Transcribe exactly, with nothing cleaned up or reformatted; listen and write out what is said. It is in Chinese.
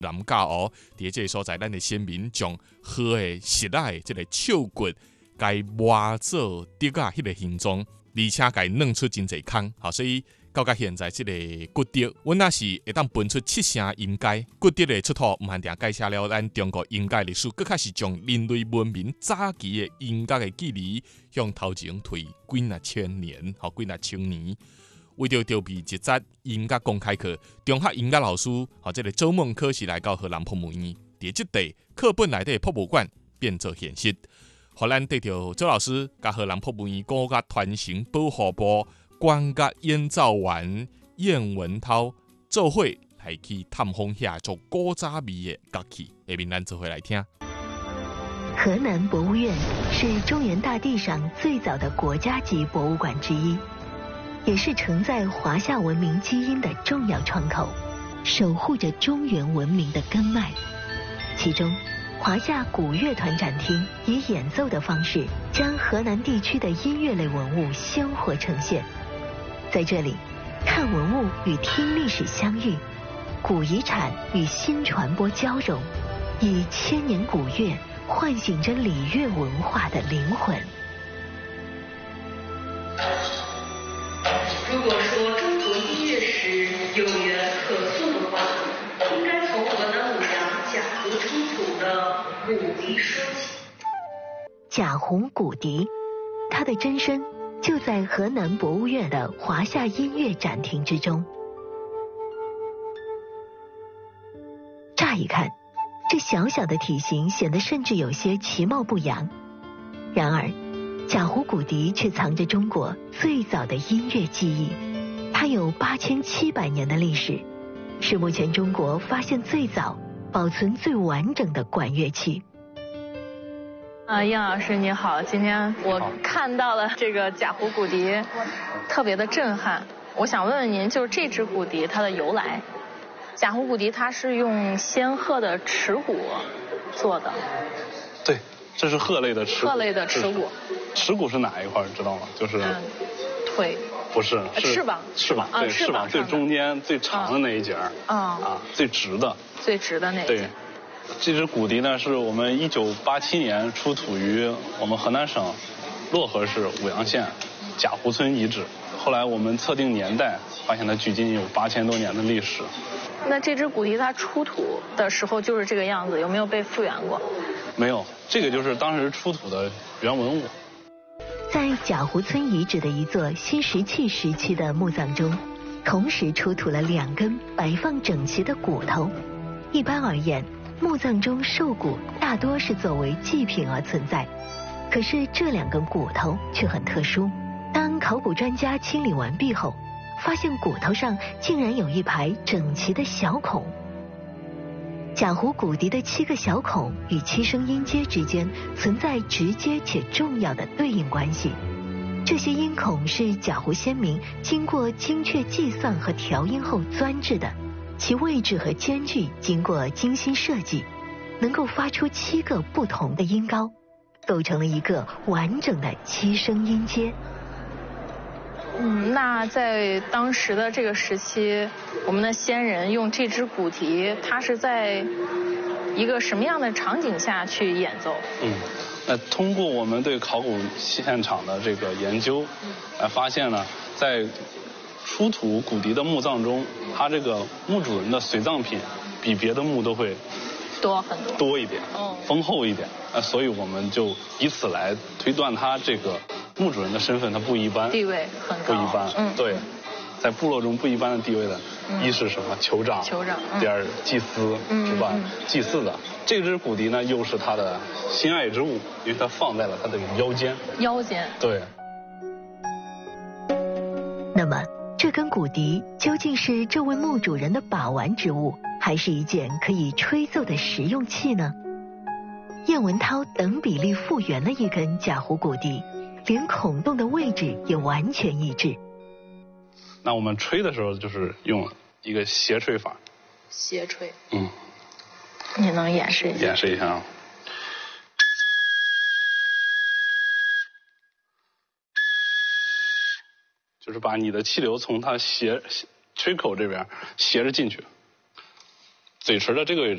南教哦，伫这个所在，咱的先民将好的实在的这个笑骨，该磨做竹啊迄个形状，而且该弄出真侪空，好，所以到到现在这个骨竹，阮也是会当分出七成音阶。骨竹的出土，毋限定介绍了咱中国音乐历史，更较是将人类文明早期的音乐的距离向头前推几若千年，吼几若千年。为着筹备一节音乐公开课，中学音乐老师和这个周梦科是来到荷兰博物院，伫即地课本内底博物馆变做现实。荷兰得到周老师甲荷兰博物院国家传承保护部管乐演奏员燕文涛做伙来去探访遐做古早味的乐器。下面咱做伙来听。 河南博物院是中原大地上最早的国家级博物馆之一。也是承载华夏文明基因的重要窗口，守护着中原文明的根脉。其中，华夏古乐团展厅以演奏的方式，将河南地区的音乐类文物鲜活呈现。在这里，看文物与听历史相遇，古遗产与新传播交融，以千年古乐唤醒着礼乐文化的灵魂。 如果说中国音乐史有源可溯的话，应该从河南舞阳贾湖出土的骨笛说起。 贾湖骨笛，它的真身就在河南博物院的华夏音乐展厅之中。乍一看，这小小的体型显得甚至有些其貌不扬。然而，贾湖骨笛却藏着中国最早的音乐记忆，它有八千七百年的历史，是目前中国发现最早、保存最完整的管乐器。 啊，燕老师你好，今天我看到了这个贾湖骨笛，特别的震撼。我想问问您，就是这支骨笛它的由来。贾湖骨笛它是用仙鹤的齿骨做的。 对，这是鹤类的齿骨。 鹤类的齿骨。 齿骨是哪一块知道吗？就是。嗯， 腿。 不是，是翅膀。 翅膀，对，翅膀最中间最长的那一节儿。啊。啊，最直的。 最直的那一节。 对。这支骨笛呢，是我们一九八七年出土于我们河南省漯河市舞阳县贾湖村遗址。后来我们测定年代，发现它距今有八千多年的历史。 那这支骨笛它出土的时候就是这个样子，有没有被复原过？ 没有，这个就是当时出土的原文物。 在贾湖村遗址的一座新石器时期的墓葬中，同时出土了两根摆放整齐的骨头。一般而言，墓葬中兽骨大多是作为祭品而存在，可是这两根骨头却很特殊。当考古专家清理完毕后，发现骨头上竟然有一排整齐的小孔。贾湖骨笛的七个小孔与七声音阶之间存在直接且重要的对应关系。这些音孔是贾湖先民经过精确计算和调音后钻制的，其位置和间距经过精心设计，能够发出七个不同的音高，构成了一个完整的七声音阶。 嗯，那在当时的这个时期，我们的先人用这支骨笛，它是在一个什么样的场景下去演奏？ 嗯，那通过我们对考古现场的这个研究，来发现呢，在出土骨笛的墓葬中，它这个墓主人的随葬品比别的墓都会多很多， 多一点，嗯，丰厚一点。那所以我们就以此来推断他这个墓主人的身份，他不一般， 地位很高， 不一般。 嗯， 对，在部落中不一般的地位的，嗯、一是什么？酋长， 酋长。嗯、 第二，祭司，嗯、是吧？嗯、祭祀的。这支骨笛呢，又是他的心爱之物，因为它放在了他的腰间。 腰间。 对。 那么，这根骨笛究竟是这位墓主人的把玩之物，还是一件可以吹奏的实用器呢？燕文涛等比例复原了一根贾湖骨笛，连孔洞的位置也完全一致。 那我们吹的时候就是用一个斜吹法。 斜吹。 嗯。 你能演示一下？ 演示一下啊。就是把你的气流从它斜吹口这边斜着进去，嘴唇的这个位置